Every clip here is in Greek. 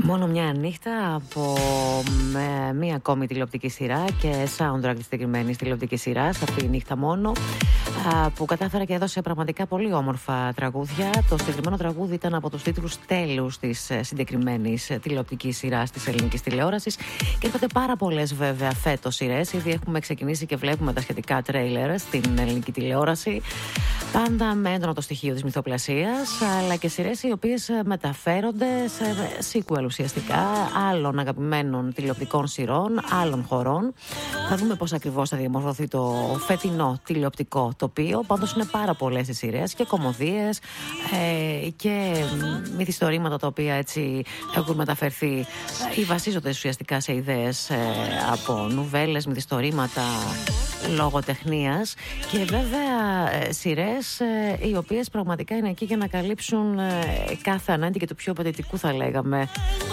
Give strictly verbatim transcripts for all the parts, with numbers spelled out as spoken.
Μόνο μια νύχτα από με μία ακόμη τηλεοπτική σειρά και soundtrack της συγκεκριμένης τηλεοπτικής σειράς, αυτή η νύχτα μόνο, που κατάφερα και έδωσε πραγματικά πολύ όμορφα τραγούδια. Το συγκεκριμένο τραγούδι ήταν από τους τίτλους τέλους της συγκεκριμένης τηλεοπτικής σειράς της ελληνικής τηλεόρασης και έρχονται πάρα πολλές βέβαια φέτος σειρές. Ήδη έχουμε ξεκινήσει και βλέπουμε τα σχετικά τρέιλερ στην ελληνική τηλεόραση, πάντα με έντονο το στοιχείο της μυθοπλασίας, αλλά και σειρές οι οποίες μεταφέρονται σε sequel ουσιαστικά άλλων αγαπημένων τηλεοπτικών σειρών, άλλων χωρών. Θα δούμε πώς ακριβώς θα διαμορφωθεί το φετινό τηλεοπτικό τοπίο. Πάντως είναι πάρα πολλές οι σειρές και κωμωδίες ε, και μυθιστορήματα τα οποία έτσι έχουν μεταφερθεί ή βασίζονται ουσιαστικά σε ιδέες ε, από νουβέλες, μυθιστορήματα, λογοτεχνίας και βέβαια ε, σειρές ε, οι οποίες πραγματικά είναι εκεί για να καλύψουν ε, κάθε ανάγκη και του πιο απαιτητικού, θα λέγαμε.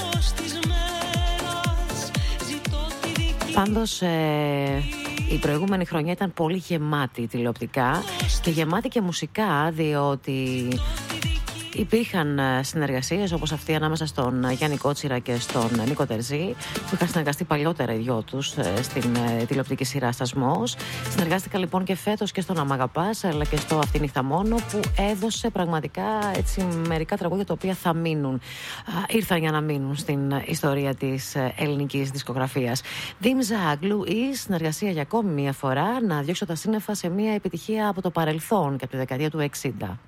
Πάντως ε, η προηγούμενη χρονιά ήταν πολύ γεμάτη τηλεοπτικά και γεμάτη και μουσικά, διότι υπήρχαν συνεργασίες όπως αυτή ανάμεσα στον Γιάννη Κότσιρα και στον Νίκο Τερζή, που είχαν συνεργαστεί παλιότερα οι δυο τους στην τηλεοπτική σειρά Στασμός. Συνεργάστηκα λοιπόν και φέτος και στον Αμαγαπάς αλλά και στο Αυτή νύχτα μόνο, που έδωσε πραγματικά έτσι μερικά τραγούδια τα οποία θα μείνουν, ήρθαν για να μείνουν στην ιστορία της ελληνικής δισκογραφίας. Δίμζα Αγγλού, η συνεργασία για ακόμη μία φορά να διώξω τα σύννεφα σε μία επιτυχία από το παρελθόν και από τη δεκαετία του εξήντα.